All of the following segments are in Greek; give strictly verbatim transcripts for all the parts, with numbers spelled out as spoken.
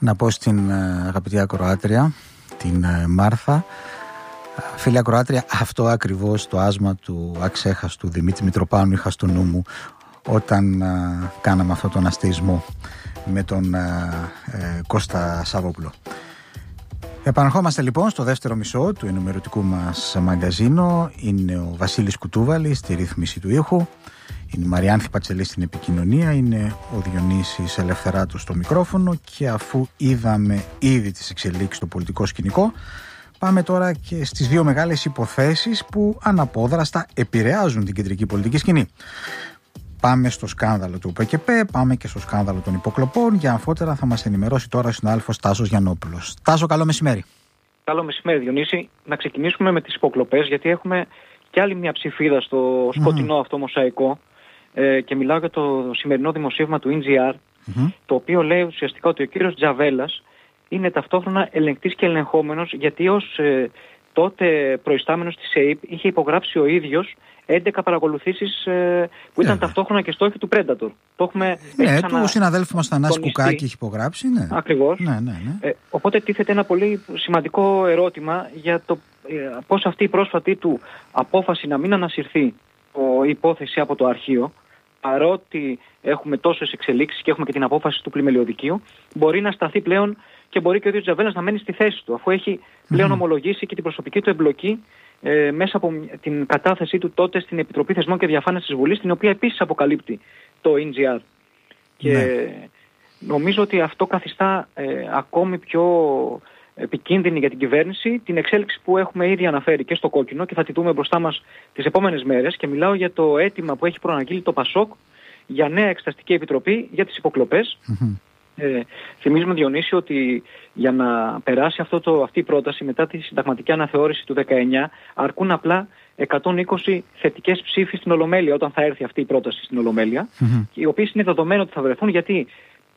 Να πω στην αγαπητή ακροάτρια, την Μάρθα, φίλη ακροάτρια, αυτό ακριβώς το άσμα του αξέχαστου Δημήτρη Μητροπάνου είχα στο νου μου όταν α, κάναμε αυτόν τον αστεϊσμό με τον α, ε, Κώστα Σαββόπουλο. Επαναρχόμαστε λοιπόν στο δεύτερο μισό του ενημερωτικού μας μαγκαζίνο. Είναι ο Βασίλης Κουτούβαλης στη ρύθμιση του ήχου, είναι η Μαριάνθη Πατσελή στην επικοινωνία, είναι ο Διονύσης Ελευθεράτος στο μικρόφωνο. Και αφού είδαμε ήδη τις εξελίξεις στο πολιτικό σκηνικό, πάμε τώρα και στις δύο μεγάλες υποθέσεις που αναπόδραστα επηρεάζουν την κεντρική πολιτική σκηνή. Πάμε στο σκάνδαλο του ΟΠΕΚΕΠΕ, πάμε και στο σκάνδαλο των υποκλοπών. Για αμφότερα θα μας ενημερώσει τώρα ο συνάδελφος Τάσος Γιαννόπουλος. Τάσο, καλό μεσημέρι. Καλό μεσημέρι, Διονύση. Να ξεκινήσουμε με τις υποκλοπές, γιατί έχουμε κι άλλη μια ψηφίδα στο σκοτεινό mm. αυτό μοσαϊκό. Ε, και μιλάω για το σημερινό δημοσίευμα του ι τζι αρ, mm-hmm. το οποίο λέει ουσιαστικά ότι ο κύριος Τζαβέλας είναι ταυτόχρονα ελεγκτής και ελεγχόμενος, γιατί ως ε, τότε προϊστάμενος της ΕΕΠ είχε υπογράψει ο ίδιος έντεκα παρακολουθήσεις ε, που ήταν yeah. ταυτόχρονα και στόχοι του Predator. Το έχουμε ναι, ξανα... του συναδέλφου μας Θανάση Κουκάκη έχει υπογράψει. Ναι. Ακριβώς. Ναι, ναι, ναι. Ε, οπότε τίθεται ένα πολύ σημαντικό ερώτημα για το ε, πώς αυτή η πρόσφατη του απόφαση να μην ανασυρθεί η υπόθεση από το αρχείο, παρότι έχουμε τόσες εξελίξεις και έχουμε και την απόφαση του πλημελιωδικείου, μπορεί να σταθεί πλέον και μπορεί και ο ίδιος Τζαβέλας να μένει στη θέση του, αφού έχει πλέον mm-hmm. ομολογήσει και την προσωπική του εμπλοκή ε, μέσα από την κατάθεσή του τότε στην Επιτροπή Θεσμών και Διαφάνειας της Βουλής, την οποία επίσης αποκαλύπτει το ι τζι αρ. Και ναι. νομίζω ότι αυτό καθιστά ε, ακόμη πιο επικίνδυνη για την κυβέρνηση την εξέλιξη που έχουμε ήδη αναφέρει και στο κόκκινο και θα τη δούμε μπροστά μας τις επόμενες μέρες, και μιλάω για το αίτημα που έχει προαναγγείλει το ΠΑΣΟΚ για νέα εξεταστική επιτροπή για τις υποκλοπές. Mm-hmm. Ε, θυμίζουμε, Διονύση, ότι για να περάσει αυτό το, αυτή η πρόταση μετά τη συνταγματική αναθεώρηση του δεκαεννιά αρκούν απλά εκατόν είκοσι θετικές ψήφοι στην Ολομέλεια όταν θα έρθει αυτή η πρόταση στην Ολομέλεια, mm-hmm. οι οποίες είναι δεδομένο ότι θα βρεθούν, γιατί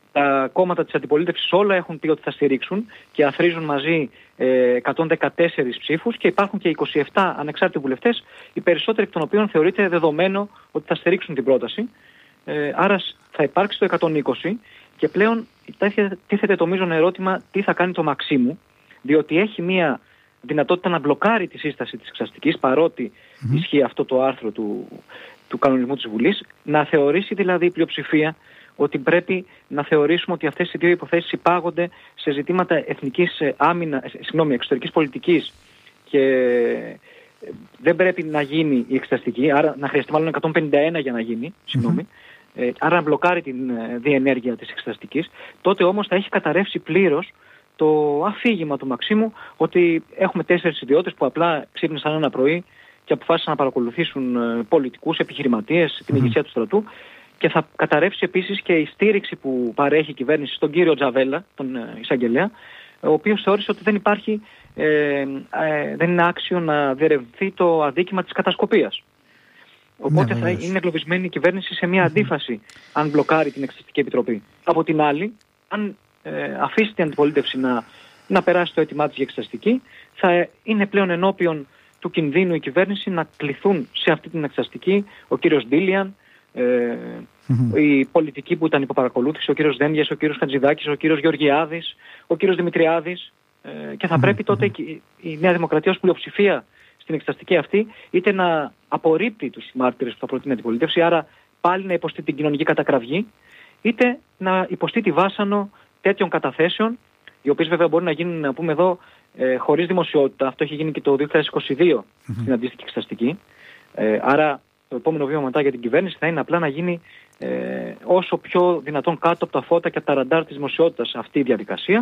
τα κόμματα της αντιπολίτευσης όλα έχουν πει ότι θα στηρίξουν και αθροίζουν μαζί ε, εκατόν δεκατέσσερις ψήφους, και υπάρχουν και είκοσι επτά ανεξάρτητοι βουλευτές, οι περισσότεροι εκ των οποίων θεωρείται δεδομένο ότι θα στηρίξουν την πρόταση. Ε, άρα θα υπάρξει το εκατόν είκοσι, και πλέον τίθεται το μείζον ερώτημα τι θα κάνει το Μαξίμου, διότι έχει μία δυνατότητα να μπλοκάρει τη σύσταση της εξαστικής, παρότι mm-hmm. ισχύει αυτό το άρθρο του, του κανονισμού της Βουλής, να θεωρήσει δηλαδή η πλειοψηφία ότι πρέπει να θεωρήσουμε ότι αυτές οι δύο υποθέσεις υπάγονται σε ζητήματα εθνικής άμυνα, συγγνώμη, εξωτερικής πολιτικής, και δεν πρέπει να γίνει η εξεταστική, άρα να χρειαστεί μάλλον εκατόν πενήντα ένα για να γίνει, συγγνώμη, mm-hmm. ε, άρα να μπλοκάρει την διενέργεια της εξεταστικής. Τότε όμως θα έχει καταρρεύσει πλήρως το αφήγημα του Μαξίμου ότι έχουμε τέσσερις ιδιώτες που απλά ξύπνησαν ένα πρωί και αποφάσισαν να παρακολουθήσουν πολιτικούς, επιχειρηματίες, την ηγεσία mm-hmm. του στρατού. Και θα καταρρεύσει επίσης και η στήριξη που παρέχει η κυβέρνηση στον κύριο Τζαβέλα, τον εισαγγελέα, ο οποίος θεώρησε ότι δεν υπάρχει, ε, ε, δεν είναι άξιο να διερευνηθεί το αδίκημα της κατασκοπίας. Οπότε ναι, θα είναι εγκλωβισμένη η κυβέρνηση σε μια mm-hmm. αντίφαση αν μπλοκάρει την Εξεταστική Επιτροπή. Από την άλλη, αν ε, αφήσει την αντιπολίτευση να, να περάσει το αίτημά της για εξεταστική, θα είναι πλέον ενώπιον του κινδύνου η κυβέρνηση να κληθούν σε αυτή την εξεταστική ο κύριος Ντίλιαν, Ε, mm-hmm. οι πολιτικοί που ήταν υποπαρακολούθηση, ο κύριος Δένδιας, ο κύριος Χατζηδάκης, ο κύριος Γεωργιάδης, ο κύριος Δημητριάδης, ε, και θα mm-hmm. πρέπει τότε η, η Νέα Δημοκρατία ως πλειοψηφία στην εξεταστική αυτή είτε να απορρίπτει τους μάρτυρες που θα προτείνει η αντιπολίτευση, άρα πάλι να υποστεί την κοινωνική κατακραυγή, είτε να υποστεί τη βάσανο τέτοιων καταθέσεων, οι οποίες βέβαια μπορεί να γίνουν, να πούμε εδώ, ε, χωρίς δημοσιότητα. Αυτό έχει γίνει και το δύο χιλιάδες είκοσι δύο mm-hmm. στην αντίστοιχη εξεταστική. Ε, άρα το επόμενο βήμα μετά για την κυβέρνηση θα είναι απλά να γίνει ε, όσο πιο δυνατόν κάτω από τα φώτα και από τα ραντάρ της δημοσιότητας αυτή η διαδικασία.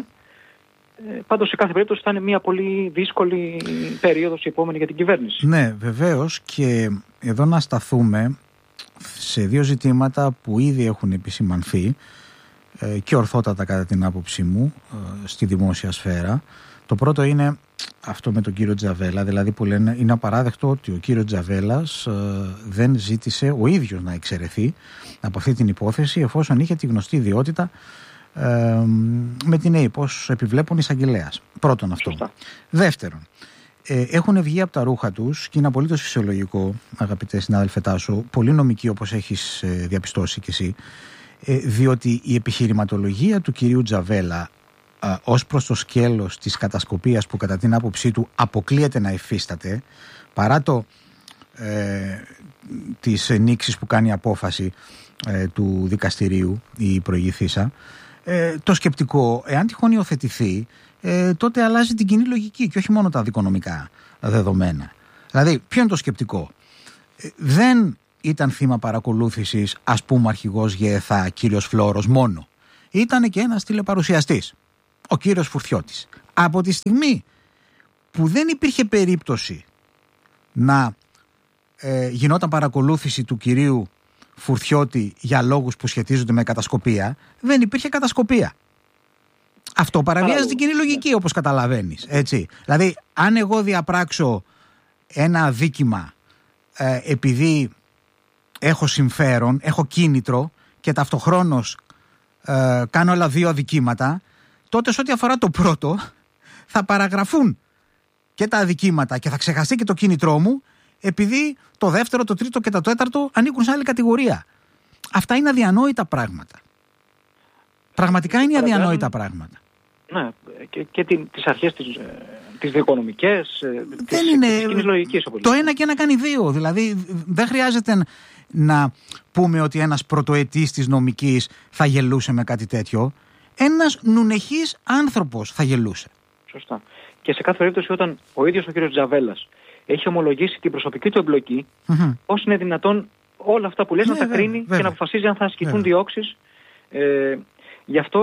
Ε, πάντως σε κάθε περίπτωση θα είναι μια πολύ δύσκολη περίοδος η επόμενη για την κυβέρνηση. Ναι, βεβαίως, και εδώ να σταθούμε σε δύο ζητήματα που ήδη έχουν επισημανθεί ε, και ορθότατα κατά την άποψή μου ε, στη δημόσια σφαίρα. Το πρώτο είναι αυτό με τον κύριο Τζαβέλα, δηλαδή που λένε είναι απαράδεκτο ότι ο κύριος Τζαβέλας ε, δεν ζήτησε ο ίδιος να εξαιρεθεί από αυτή την υπόθεση, εφόσον είχε τη γνωστή ιδιότητα ε, με την ΕΕΠ ως επιβλέπων εισαγγελέας. Πρώτον αυτό. Σωστά. Δεύτερον, ε, έχουν βγει από τα ρούχα τους, και είναι απολύτως φυσιολογικό, αγαπητέ συνάδελφε Τάσο, πολύ νομική όπως έχεις ε, διαπιστώσει κι εσύ, ε, διότι η επιχειρηματολογία του κυρίου Τζαβέλα ε, ως προς το σκέλος της κατασκοπίας που κατά την άποψή του αποκλείεται να υφίσταται, παρά το ε, της νήξης που κάνει η απόφαση ε, του δικαστηρίου η προηγηθήσα, ε, το σκεπτικό, εάν τυχόν υιοθετηθεί, ε, τότε αλλάζει την κοινή λογική και όχι μόνο τα δικονομικά δεδομένα. Δηλαδή, ποιο είναι το σκεπτικό? Ε, δεν ήταν θύμα παρακολούθησης, ας πούμε, αρχηγός ΓΕΘΑ, κύριος Φλόρος μόνο. Ήτανε και ένας τηλεπαρουσιαστής, ο κύριος Φουρτιώτης. Από τη στιγμή που δεν υπήρχε περίπτωση να ε, γινόταν παρακολούθηση του κυρίου Φουρτιώτη για λόγους που σχετίζονται με κατασκοπία, δεν υπήρχε κατασκοπία. Αυτό παραβιάζει την κοινή λογική, όπως καταλαβαίνεις, έτσι. Δηλαδή, αν εγώ διαπράξω ένα αδίκημα ε, επειδή έχω συμφέρον, έχω κίνητρο και ταυτοχρόνως ε, κάνω άλλα δύο αδικήματα, τότε σε ό,τι αφορά το πρώτο θα παραγραφούν και τα αδικήματα και θα ξεχαστεί και το κίνητρό μου, επειδή το δεύτερο, το τρίτο και το τέταρτο ανήκουν σε άλλη κατηγορία. Αυτά είναι αδιανόητα πράγματα. Πραγματικά είναι αδιανόητα πράγματα. Ναι, και, και τις αρχές της, τις δικονομικές, της, της κοινής λογικής. Το ένα και ένα κάνει δύο. Δηλαδή δεν χρειάζεται να πούμε ότι ένας πρωτοετής της νομικής θα γελούσε με κάτι τέτοιο. Ένας νουνεχής άνθρωπος θα γελούσε. Σωστά. Και σε κάθε περίπτωση όταν ο ίδιος ο κύριος Τζαβέλας έχει ομολογήσει την προσωπική του εμπλοκή, mm-hmm. πώς είναι δυνατόν όλα αυτά που λες yeah, να τα κρίνει βέβαια, βέβαια. και να αποφασίζει αν θα ασκηθούν διώξεις. Ε, γι' αυτό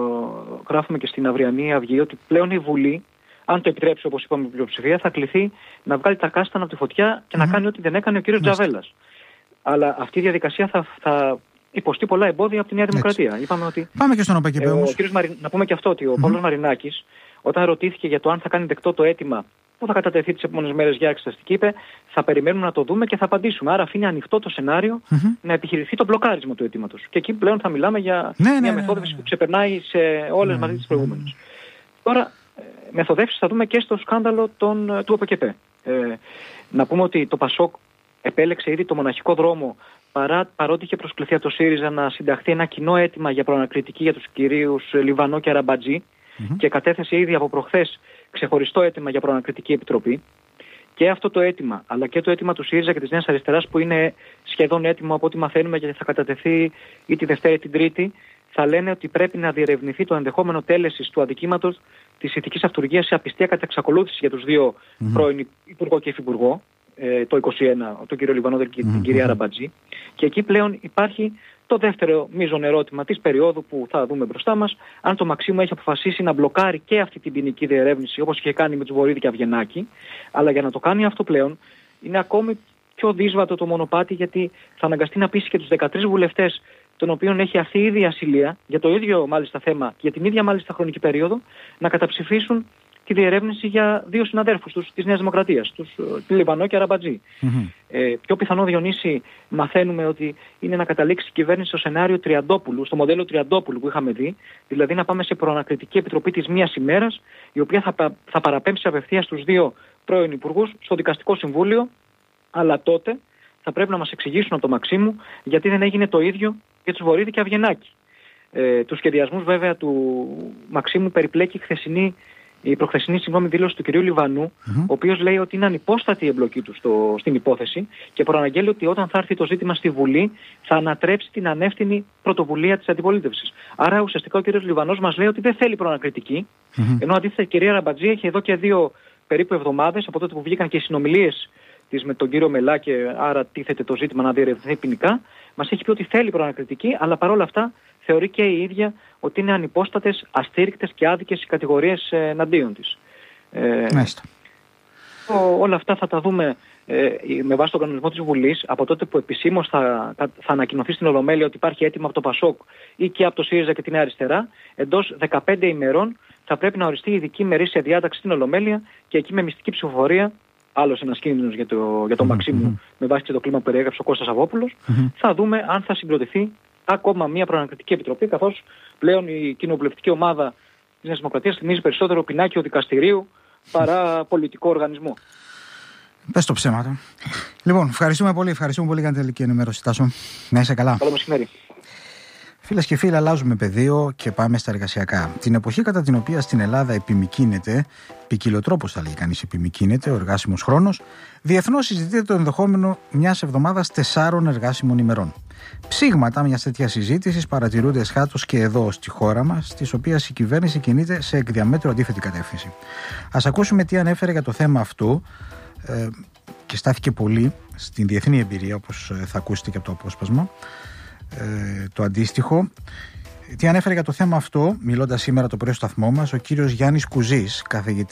ε, γράφουμε και στην αυριανή Αυγή ότι πλέον η Βουλή, αν το επιτρέψει όπως είπαμε η πλειοψηφία, θα κληθεί να βγάλει τα κάστανα από τη φωτιά και mm-hmm. να κάνει ό,τι δεν έκανε ο κύριος mm-hmm. Τζαβέλας. Αλλά αυτή η διαδικασία θα, θα υποστεί πολλά εμπόδια από τη Νέα Δημοκρατία. Είπαμε ότι, Πάμε και στον ΟΠΕΚΕΠΕ ε, όμως. Μαρι... Να πούμε και αυτό ότι ο mm-hmm. Παύλος Μαρινάκης, όταν ρωτήθηκε για το αν θα κάνει δεκτό το αίτημα που θα κατατεθεί τις επόμενες μέρες για εξεταστική, είπε θα περιμένουμε να το δούμε και θα απαντήσουμε. Άρα αφήνει ανοιχτό το σενάριο mm-hmm. να επιχειρηθεί το μπλοκάρισμα του αιτήματος. Και εκεί πλέον θα μιλάμε για ναι, μια ναι, μεθόδευση ναι, ναι. που ξεπερνάει σε όλες ναι, μαζί τις προηγούμενες. Mm-hmm. Τώρα, μεθοδεύσεις θα δούμε και στο σκάνδαλο των, του ΟΠΕΚΕΠΕ. Ε, να πούμε ότι το ΠΑΣΟΚ επέλεξε ήδη το μοναχικό δρόμο, παρά, παρότι είχε προσκληθεί από το ΣΥΡΙΖΑ να συνταχθεί ένα κοινό αίτημα για προανακριτική για τους κυρίους Λιβανό και Αραμπατζή mm-hmm. και κατέθεσε ήδη από προχθές ξεχωριστό αίτημα για προανακριτική επιτροπή. Και αυτό το αίτημα, αλλά και το αίτημα του ΣΥΡΙΖΑ και της Νέας Αριστεράς, που είναι σχεδόν έτοιμο από ό,τι μαθαίνουμε γιατί θα κατατεθεί ή τη Δευτέρα ή την Τρίτη, θα λένε ότι πρέπει να διερευνηθεί το ενδεχόμενο τέλεσης του αδικήματος της ηθικής αυτουργίας σε απιστία κατά εξακολούθηση για τους δύο mm-hmm. πρώην Υπουργό και Υφυπουργό, ε, το είκοσι ένα, τον κύριο Λιβανό και την mm-hmm. κυρία Αραμπατζή. Και εκεί πλέον υπάρχει το δεύτερο μείζον ερώτημα της περίοδου που θα δούμε μπροστά μας, αν το Μαξίμου έχει αποφασίσει να μπλοκάρει και αυτή την ποινική διερεύνηση όπως είχε κάνει με τους Βορύδη και Αυγενάκη, αλλά για να το κάνει αυτό πλέον είναι ακόμη πιο δύσβατο το μονοπάτι, γιατί θα αναγκαστεί να πείσει και τους δεκατρείς βουλευτές, των οποίων έχει αυτή ήδη ασυλία, για το ίδιο μάλιστα θέμα, για την ίδια μάλιστα χρονική περίοδο, να καταψηφίσουν τη διερεύνηση για δύο συναδέρφους τους της Νέας Δημοκρατίας, τους Λιβανό και Αραμπατζή. Mm-hmm. Ε, πιο πιθανό, Διονύση, μαθαίνουμε ότι είναι να καταλήξει η κυβέρνηση στο σενάριο Τριαντόπουλου, στο μοντέλο Τριαντόπουλου που είχαμε δει, δηλαδή να πάμε σε προανακριτική επιτροπή της μίας ημέρας, η οποία θα, θα παραπέμψει απευθείας τους δύο πρώην υπουργούς στο Δικαστικό Συμβούλιο, αλλά τότε θα πρέπει να μας εξηγήσουν από το Μαξίμου γιατί δεν έγινε το ίδιο για τους Βορύδη και Αυγενάκη. Ε, τους σχεδιασμούς βέβαια του Μαξίμου περιπλέκει χθεσινή η προχθεσινή συγγνώμη δήλωση του κυρίου Λιβανού, mm-hmm. ο οποίος λέει ότι είναι ανυπόστατη η εμπλοκή του στο, στην υπόθεση και προαναγγέλει ότι όταν θα έρθει το ζήτημα στη Βουλή θα ανατρέψει την ανεύθυνη πρωτοβουλία της αντιπολίτευσης. Άρα ουσιαστικά ο κύριος Λιβανός μας λέει ότι δεν θέλει προανακριτική, mm-hmm. ενώ αντίθετα η κυρία Αραμπατζή έχει εδώ και δύο περίπου εβδομάδες από τότε που βγήκαν και οι συνομιλίες της με τον κύριο Μελά και άρα τίθεται το ζήτημα να διερευνηθεί ποινικά, μας έχει πει ότι θέλει προανακριτική, αλλά παρόλα αυτά θεωρεί και η ίδια ότι είναι ανυπόστατες, αστήρικτες και άδικες οι κατηγορίες ε, εναντίον της. Ε, ο, όλα αυτά θα τα δούμε ε, με βάση τον κανονισμό της Βουλής, από τότε που επισήμως θα, θα ανακοινωθεί στην Ολομέλεια ότι υπάρχει έτοιμο από το ΠΑΣΟΚ ή και από το ΣΥΡΙΖΑ και τη Νέα Αριστερά, εντός δεκαπέντε ημερών θα πρέπει να οριστεί η ειδική ημερήσια διάταξη στην Ολομέλεια και εκεί με μυστική ψηφοφορία, άλλος ένας κίνδυνος για το, για το mm-hmm. Μαξίμου, με βάση και το κλίμα που περιέγραψε ο Κώστας Αβόπουλος, mm-hmm. θα δούμε αν θα συγκροτηθεί ακόμα μια προανακριτική επιτροπή, καθώς πλέον η κοινοβουλευτική ομάδα της Νέας Δημοκρατίας θυμίζει περισσότερο πινάκιο δικαστηρίου παρά πολιτικό οργανισμό. Πες το ψέματα. Λοιπόν, ευχαριστούμε πολύ, ευχαριστούμε πολύ για την τελική ενημέρωση, Τάσο. Να είσαι καλά. Καλό μεσημέρι. Φίλες και φίλοι, αλλάζουμε πεδίο και πάμε στα εργασιακά. Την εποχή κατά την οποία στην Ελλάδα επιμικρύνεται, ποικιλοτρόπως θα λέγει κανείς επιμικρύνεται, ο εργάσιμος χρόνος, διεθνώς συζητείται το ενδεχόμενο μιας εβδομάδας τεσσάρων εργάσιμων ημερών. Ψήγματα μιας τέτοιας συζήτησης παρατηρούνται εσχάτως και εδώ στη χώρα μας, στις οποίες η κυβέρνηση κινείται σε εκ διαμέτρου αντίθετη κατεύθυνση. Ας ακούσουμε τι ανέφερε για το θέμα αυτό ε, και στάθηκε πολύ στην διεθνή εμπειρία, όπως θα ακούσετε και από το απόσπασμα. Ε, το αντίστοιχο. Τι ανέφερε για το θέμα αυτό, μιλώντας σήμερα το πρωί στο σταθμό μας, ο κύριος Γιάννης Κουζής, καθηγητής